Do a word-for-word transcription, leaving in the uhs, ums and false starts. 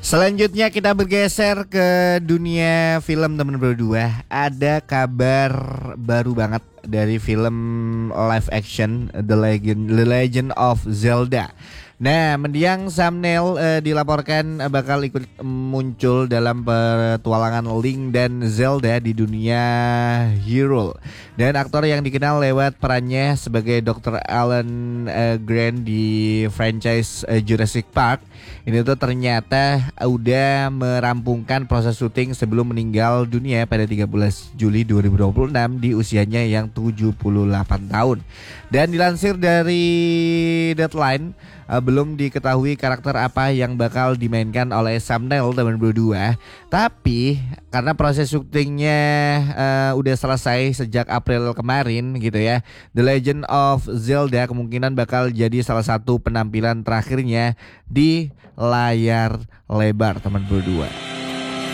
Selanjutnya kita bergeser ke dunia film teman berdua. Ada kabar baru banget dari film live action The Legend, The Legend of Zelda. Nah, mendiang thumbnail eh, dilaporkan bakal ikut muncul dalam petualangan Link dan Zelda di dunia Hyrule. Dan aktor yang dikenal lewat perannya sebagai dokter Alan eh, Grant di franchise eh, Jurassic Park ini tuh ternyata udah merampungkan proses syuting sebelum meninggal dunia pada tiga belas Juli dua ribu dua puluh enam di usianya yang tujuh puluh delapan tahun. Dan dilansir dari Deadline, uh, belum diketahui karakter apa yang bakal dimainkan oleh Sam Neill teman berdua. Tapi karena proses syutingnya uh, udah selesai sejak April kemarin gitu ya, The Legend of Zelda kemungkinan bakal jadi salah satu penampilan terakhirnya di layar lebar teman berdua.